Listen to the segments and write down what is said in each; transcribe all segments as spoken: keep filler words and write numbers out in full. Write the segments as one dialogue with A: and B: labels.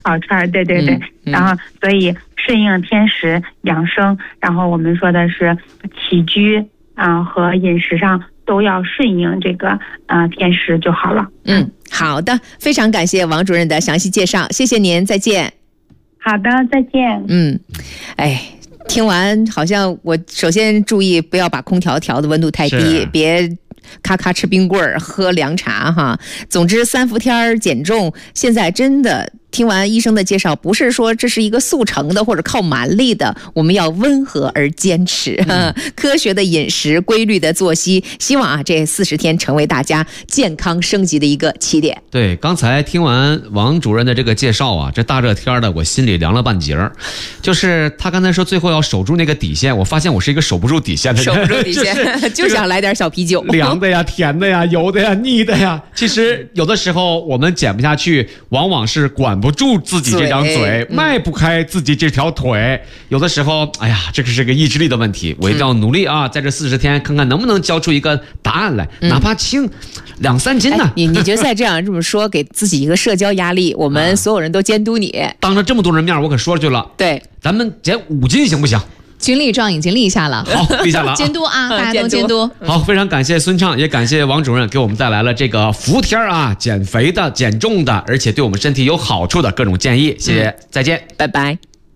A: 好吃儿，对对对。
B: 嗯嗯、
A: 然后所以顺应天时养生，然后我们说的是起居啊、呃、和饮食上都要顺应这个呃天时就好了。
B: 嗯，好的，非常感谢王主任的详细介绍，谢谢您，再见。
A: 好的，再见。
B: 嗯，哎。听完好像我首先注意不要把空调调的温度太低，别咔咔吃冰棍儿喝凉茶哈。总之三伏天减重现在真的听完医生的介绍，不是说这是一个速成的或者靠蛮力的，我们要温和而坚持、嗯、科学的饮食，规律的作息，希望啊这四十天成为大家健康升级的一个起点。
C: 对，刚才听完王主任的这个介绍啊，这大热天的我心里凉了半截儿。就是他刚才说最后要守住那个底线，我发现我是一个守不住底线的人，
B: 守不住底线、就是、就想来点小啤酒，
C: 凉的呀，甜的呀，油的呀，腻的呀。其实有的时候我们减不下去，往往是管不住自己这张嘴，嘴嗯、迈不开自己这条腿。有的时候，哎呀，这个是个意志力的问题，我一定要努力啊，在这四十天看看能不能交出一个答案来，嗯、哪怕轻两三斤呢、啊哎。
B: 你你觉得再这样这么说，给自己一个社交压力，我们所有人都监督你，啊、
C: 当着这么多人面，我可说出去了。
B: 对，
C: 咱们减五斤行不行？
D: 军力状已经立下了，
C: 好，立下了，
D: 监督啊，大家都监督。
C: 好，非常感谢孙畅，也感谢王主任给我们带来了这个伏天啊，减肥的、减重的，而且对我们身体有好处的各种建议。谢谢，嗯、再见，
B: 拜拜。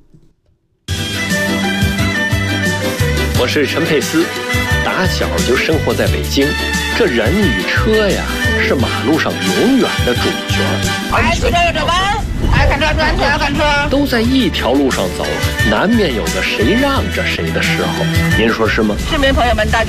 E: 我是陈佩斯，打小就生活在北京，这人与车呀，是马路上永远的主角。
F: 哎，前面有这弯。哎，看车，看车，看车！
E: 都在一条路上走，难免有个谁让着谁的时候，您说是吗？
F: 市民朋友们，大家。